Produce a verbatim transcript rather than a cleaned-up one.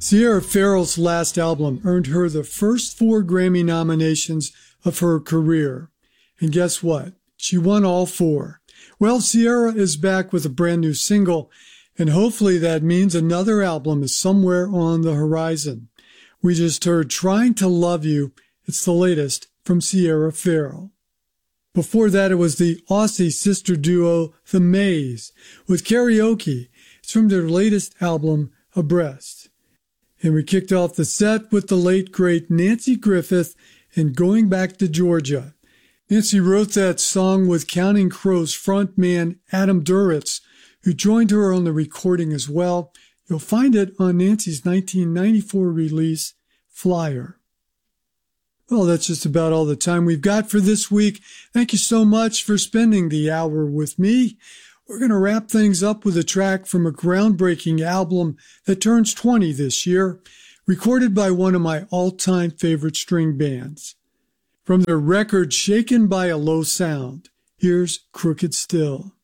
Sierra Farrell's last album earned her the first four Grammy nominations of her career. And guess what? She won all four. Well, Sierra is back with a brand new single, and hopefully that means another album is somewhere on the horizon. We just heard Trying to Love You. It's the latest from Sierra Farrell. Before that, it was the Aussie sister duo The Maze with Karaoke. It's from their latest album, Abreast. And we kicked off the set with the late, great Nanci Griffith and Going Back to Georgia. Nanci wrote that song with Counting Crows frontman Adam Duritz, who joined her on the recording as well. You'll find it on Nanci's nineteen ninety-four release, Flyer. Well, that's just about all the time we've got for this week. Thank you so much for spending the hour with me. We're going to wrap things up with a track from a groundbreaking album that turns twenty this year, recorded by one of my all-time favorite string bands. From their record Shaken by a Low Sound, here's Crooked Still.